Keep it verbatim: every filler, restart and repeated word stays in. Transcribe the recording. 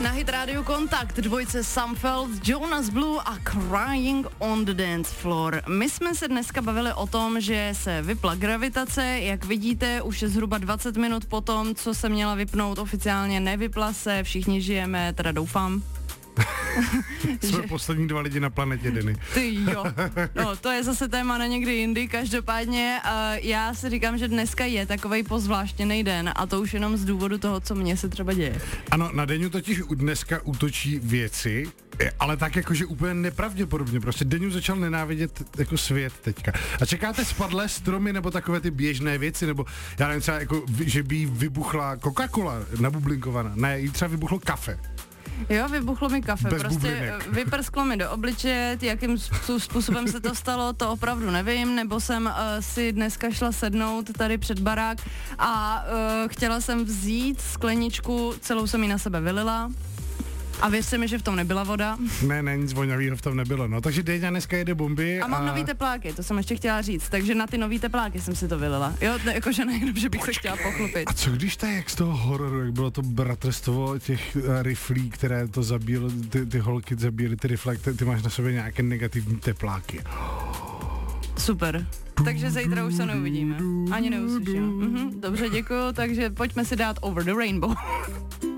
Na Hit Radio Kontakt dvojce Sumfeld, Jonas Blue a Crying on the Dance Floor. My jsme se dneska bavili o tom, že se vypla gravitace, jak vidíte, už je zhruba dvacet minut po tom, co se měla vypnout, oficiálně nevypla se, všichni žijeme, teda doufám. Jsme že... poslední dva lidi na planetě, Denny. Ty jo, no to je zase téma na někdy jindy, každopádně uh, já si říkám, že dneska je takovej pozvláštěnej den a to už jenom z důvodu toho, co mně se třeba děje. Ano, na Deňu totiž dneska útočí věci, ale tak jakože úplně nepravděpodobně, prostě Deňu začal nenávidět jako svět teďka. A čekáte spadlé stromy nebo takové ty běžné věci, nebo já nevím, třeba jako, že by jí vybuchla Coca-Cola nabublinkovaná, ne, jí třeba vybuchlo kafe. Jo, vybuchlo mi kafe, Bez prostě bublinek. Vyprsklo mi do obličeje, jakým způsobem se to stalo, to opravdu nevím, nebo jsem uh, si dneska šla sednout tady před barák a uh, chtěla jsem vzít skleničku, celou jsem ji na sebe vylila. A věřte mi, že v tom nebyla voda. Ne, ne, nic voňavýho v tom nebylo, no. Takže Deňa dneska jede bomby. A mám a... nový tepláky, to jsem ještě chtěla říct, takže na ty nový tepláky jsem si to vylila. Jo, ne, jakože nejenom, že bych Počkej. se chtěla pochlupit. A co když to je jak z toho hororu, jak bylo to bratrstvo těch uh, riflí, které to zabíjelo, ty, ty holky zabíjely ty rifle, ty, ty máš na sobě nějaké negativní tepláky. Super. Takže zítra už se neuvidíme. Ani neuslyším. Mhm, dobře, děkuju, takže pojďme si dát Over the Rainbow.